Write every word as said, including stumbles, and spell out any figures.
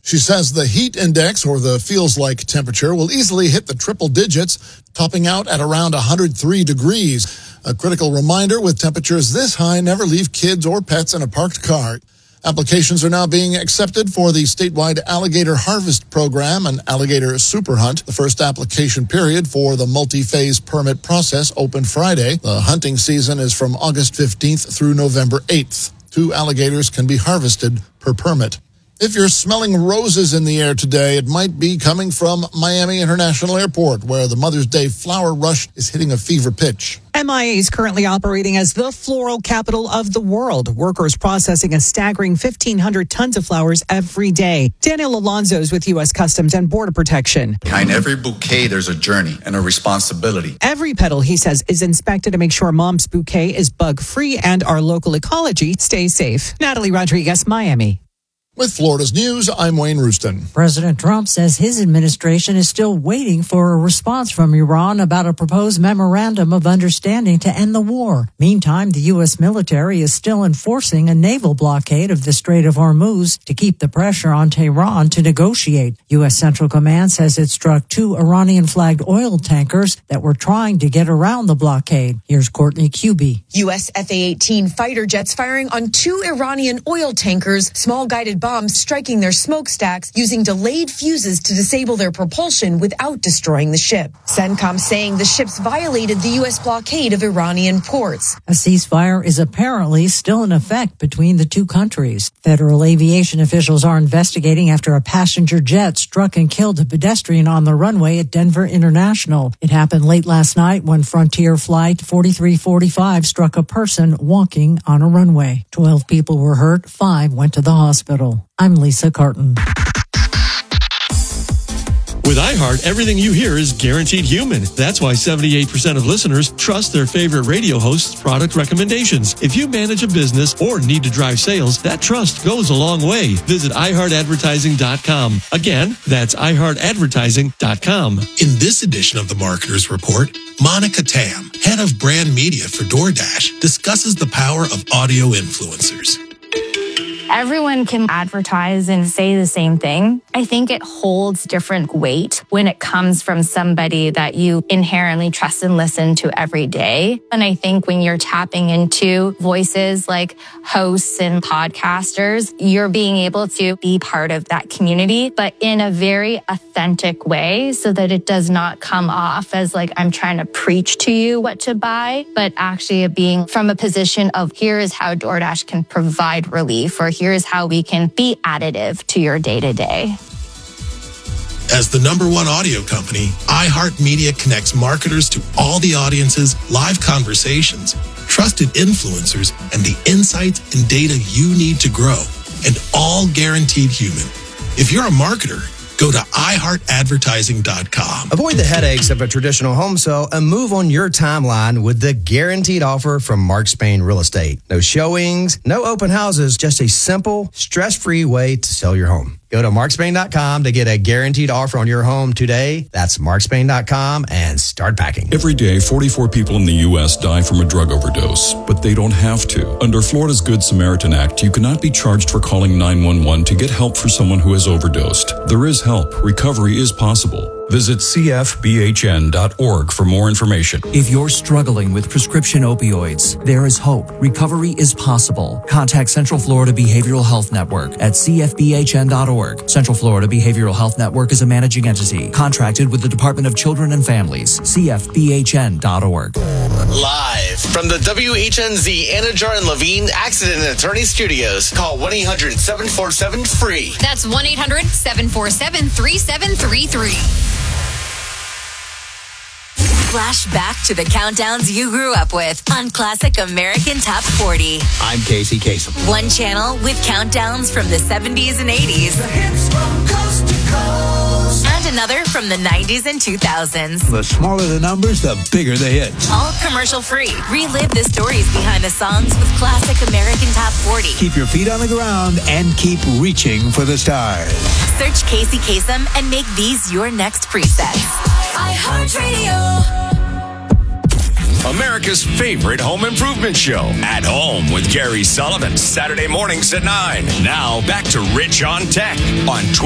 She says the heat index, or the feels-like temperature, will easily hit the triple digits, topping out at around one hundred three degrees. A critical reminder, with temperatures this high, never leave kids or pets in a parked car. Applications are now being accepted for the statewide Alligator Harvest Program and Alligator Super Hunt. The first application period for the multi-phase permit process opened Friday. The hunting season is from August fifteenth through November eighth. Two alligators can be harvested per permit. If you're smelling roses in the air today, it might be coming from Miami International Airport, where the Mother's Day flower rush is hitting a fever pitch. M I A is currently operating as the floral capital of the world. Workers processing a staggering fifteen hundred tons of flowers every day. Daniel Alonso is with U S Customs and Border Protection. Behind every bouquet, there's a journey and a responsibility. Every petal, he says, is inspected to make sure Mom's bouquet is bug-free and our local ecology stays safe. Natalie Rodriguez, Miami. With Florida's News, I'm Wayne Rooston. President Trump says his administration is still waiting for a response from Iran about a proposed memorandum of understanding to end the war. Meantime, the U S military is still enforcing a naval blockade of the Strait of Hormuz to keep the pressure on Tehran to negotiate. U S Central Command says it struck two Iranian-flagged oil tankers that were trying to get around the blockade. Here's Courtney Cubie. U S F A eighteen fighter jets firing on two Iranian oil tankers, small guided bombs striking their smokestacks using delayed fuses to disable their propulsion without destroying the ship. CENTCOM saying the ships violated the U S blockade of Iranian ports. A ceasefire is apparently still in effect between the two countries. Federal aviation officials are investigating after a passenger jet struck and killed a pedestrian on the runway at Denver International. It happened late last night when Frontier Flight forty-three forty-five struck a person walking on a runway. Twelve people were hurt, five went to the hospital. I'm Lisa Carton. With iHeart, everything you hear is guaranteed human. That's why seventy-eight percent of listeners trust their favorite radio host's product recommendations. If you manage a business or need to drive sales, that trust goes a long way. Visit i heart advertising dot com. Again, that's i heart advertising dot com. In this edition of the Marketers Report, Monica Tam, head of brand media for DoorDash, discusses the power of audio influencers. Everyone can advertise and say the same thing. I think it holds different weight when it comes from somebody that you inherently trust and listen to every day. And I think when you're tapping into voices like hosts and podcasters, you're being able to be part of that community, but in a very authentic way so that it does not come off as like I'm trying to preach to you what to buy, but actually being from a position of here is how DoorDash can provide relief, or here's how we can be additive to your day-to-day. As the number one audio company, iHeartMedia connects marketers to all the audiences, live conversations, trusted influencers, and the insights and data you need to grow, and all guaranteed human. If you're a marketer, go to i heart advertising dot com. Avoid the headaches of a traditional home sale and move on your timeline with the guaranteed offer from Mark Spain Real Estate. No showings, no open houses, just a simple, stress-free way to sell your home. Go to mark spain dot com to get a guaranteed offer on your home today. That's mark spain dot com and start packing. Every day, forty-four people in the U S die from a drug overdose, but they don't have to. Under Florida's Good Samaritan Act, you cannot be charged for calling nine one one to get help for someone who has overdosed. There is help. Recovery is possible. Visit c f b h n dot org for more information. If you're struggling with prescription opioids, there is hope. Recovery is possible. Contact Central Florida Behavioral Health Network at c f b h n dot org. Central Florida Behavioral Health Network is a managing entity contracted with the Department of Children and Families, c f b h n dot org. Live from the W H N Z Anajar and Levine Accident and Attorney Studios. Call one eight hundred seven four seven free. That's one eight hundred seven four seven three seven three three. Flash back to the countdowns you grew up with on Classic American Top forty. I'm Casey Kasem. One channel with countdowns from the seventies and eighties. The hits from coast to coast. And another from the nineties and two thousands. The smaller the numbers, the bigger the hits. All commercial free. Relive the stories behind the songs with Classic American Top forty. Keep your feet on the ground and keep reaching for the stars. Search Casey Kasem and make these your next presets. iHeartRadio. America's favorite home improvement show. At Home with Gary Sullivan. Saturday mornings at nine. Now back to Rich on Tech on